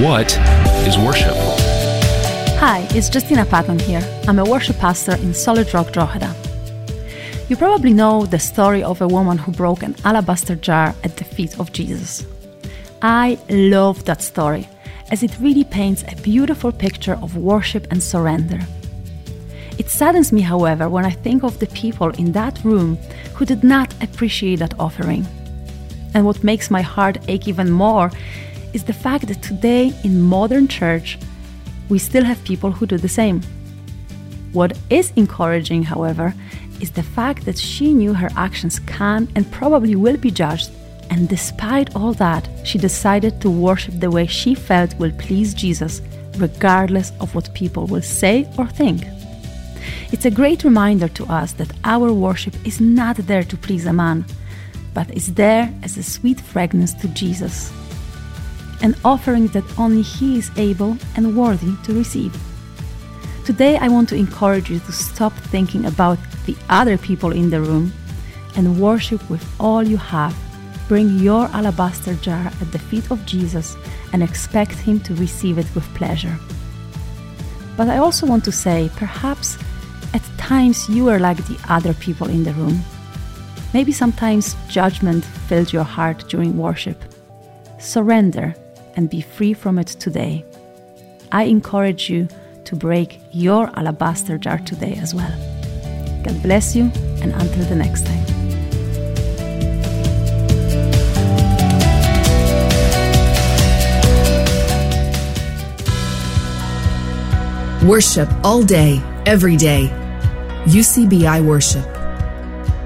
What is worship? Hi, it's Justina Patton here. I'm a worship pastor in Solid Rock, Drogheda. You probably know the story of a woman who broke an alabaster jar at the feet of Jesus. I love that story, as it really paints a beautiful picture of worship and surrender. It saddens me, however, when I think of the people in that room who did not appreciate that offering. And what makes my heart ache even more is the fact that today in modern church, we still have people who do the same. What is encouraging, however, is the fact that she knew her actions can and probably will be judged, and despite all that, she decided to worship the way she felt will please Jesus, regardless of what people will say or think. It's a great reminder to us that our worship is not there to please a man, but is there as a sweet fragrance to Jesus, an offering that only He is able and worthy to receive. Today I want to encourage you to stop thinking about the other people in the room and worship with all you have. Bring your alabaster jar at the feet of Jesus and expect Him to receive it with pleasure. But I also want to say, perhaps at times you are like the other people in the room. Maybe sometimes judgment filled your heart during worship. Surrender and be free from it today. I encourage you to break your alabaster jar today as well. God bless you, and until the next time. Worship all day, every day. UCBI Worship.